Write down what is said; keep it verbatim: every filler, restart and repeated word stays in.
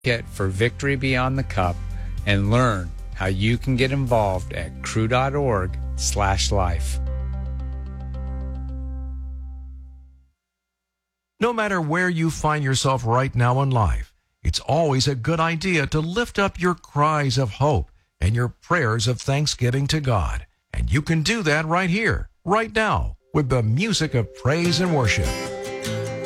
Get for Victory Beyond the Cup and learn how you can get involved at crew.org slash life. No matter where you find yourself right now in life, it's always a good idea to lift up your cries of hope and your prayers of thanksgiving to God. And you can do that right here, right now, with the music of praise and worship.